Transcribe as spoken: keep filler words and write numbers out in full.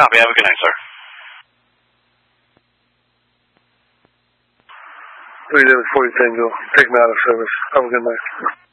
Copy. Have a good night, sir. three David forty Tango. Take me out of service. Have a good night.